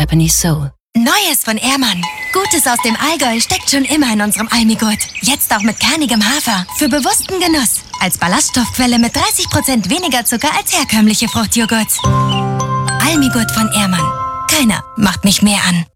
Japanese soul. Neues von Ehrmann. Gutes aus dem Allgäu steckt schon immer in unserem Almigurt. Jetzt auch mit kernigem Hafer. Für bewussten Genuss. Als Ballaststoffquelle mit 30% weniger Zucker als herkömmliche Fruchtjoghurt. Almigurt von Ehrmann. Keiner macht mich mehr an.